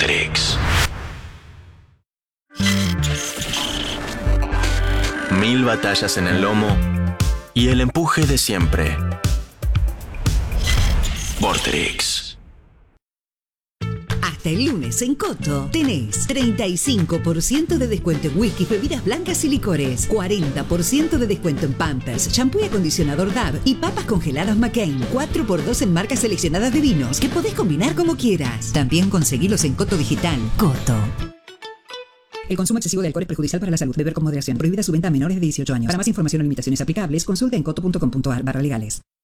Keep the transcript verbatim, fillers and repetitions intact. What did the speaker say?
Vorterix. Mil batallas en el lomo y el empuje de siempre. Vorterix. Hasta el lunes en Coto tenés treinta y cinco por ciento de descuento en whisky, bebidas blancas y licores, cuarenta por ciento de descuento en Pampers, shampoo y acondicionador D A B y papas congeladas McCain, cuatro por dos en marcas seleccionadas de vinos que podés combinar como quieras. También conseguilos en Coto Digital. Coto. El consumo excesivo de alcohol es perjudicial para la salud. Beber con moderación. Prohibida su venta a menores de dieciocho años. Para más información o limitaciones aplicables, consulta en coto punto com punto a r barra legales.